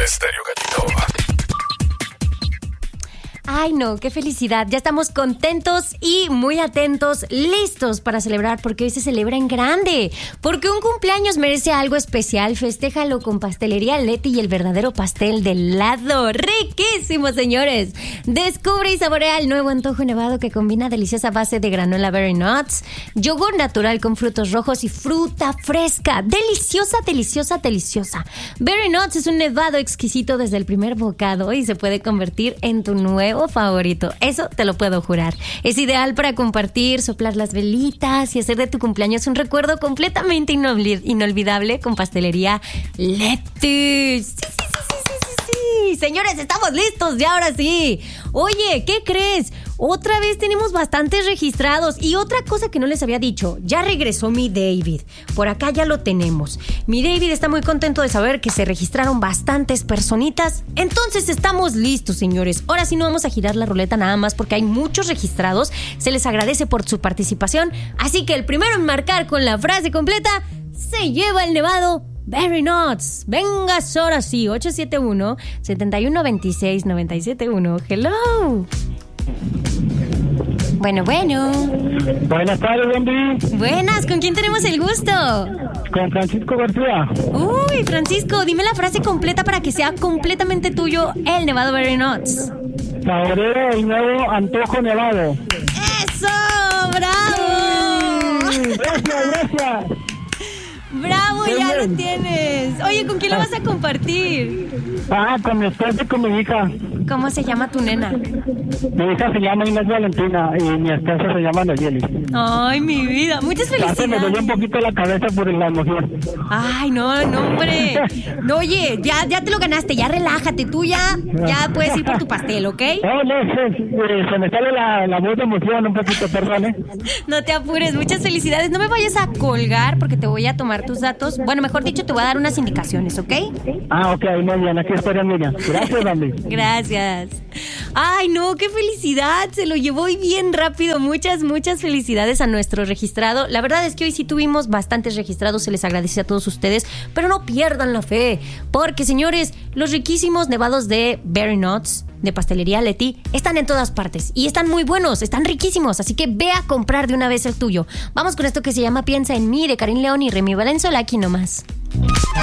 Estéreo Gallito. Ay, no, qué felicidad. Ya estamos contentos y muy atentos, listos para celebrar, porque hoy se celebra en grande. Porque un cumpleaños merece algo especial. Festéjalo con Pastelería Leti y el verdadero pastel de helado. ¡Riquísimo, señores! Descubre y saborea el nuevo antojo nevado que combina deliciosa base de granola Berry Nuts, yogur natural con frutos rojos y fruta fresca. Deliciosa, deliciosa, deliciosa. Berry Nuts es un nevado exquisito desde el primer bocado y se puede convertir en tu nuevo favorito, eso te lo puedo jurar. Es ideal para compartir, soplar las velitas y hacer de tu cumpleaños un recuerdo completamente inolvidable con Pastelería Leti. Sí. Señores, estamos listos ya, ahora sí. Oye, ¿qué crees? Otra vez tenemos bastantes registrados. Y otra cosa que no les había dicho, ya regresó mi David. Por acá ya lo tenemos. Mi David está muy contento de saber que se registraron bastantes personitas. Entonces estamos listos, señores. Ahora sí no vamos a girar la ruleta nada más porque hay muchos registrados. Se les agradece por su participación. Así que el primero en marcar con la frase completa se lleva el nevado Berry Nuts. Vengas ahora sí, 871-7126-971. Hello. Bueno. Buenas tardes, Andy. Buenas, ¿con quién tenemos el gusto? Con Francisco García. Uy, Francisco, dime la frase completa para que sea completamente tuyo el nevado Berry Nuts. Saboreo el nuevo antojo nevado. ¡Eso! ¡Bravo! Gracias. ¡Bravo, ya lo tienes! Oye, ¿con quién lo vas a compartir? Con mi esposa y con mi hija. ¿Cómo se llama tu nena? Mi hija se llama Inés Valentina y mi esposa se llama Nayeli. Ay, mi vida, muchas felicidades. Me dolió un poquito la cabeza por la emoción. Ay, no, hombre. No, oye, ya te lo ganaste, ya relájate, tú ya puedes ir por tu pastel, ¿ok? Se me sale la voz de emoción un poquito, perdón, No te apures, muchas felicidades. No me vayas a colgar porque te voy a tomar tus datos. Bueno, mejor dicho, te voy a dar unas indicaciones, ¿ok? Ok, muy bien, aquí estoy, Miriam. Gracias, Andy. Gracias. Ay, no, qué felicidad. Se lo llevó bien rápido. Muchas felicidades a nuestro registrado. La verdad es que hoy sí tuvimos bastantes registrados. Se les agradece a todos ustedes. Pero no pierdan la fe. Porque, señores, los riquísimos nevados de Berry Nuts de Pastelería Leti están en todas partes. Y están muy buenos, están riquísimos. Así que ve a comprar de una vez el tuyo. Vamos con esto que se llama Piensa en mí, de Karin León y Remy Valenzuela, aquí nomás.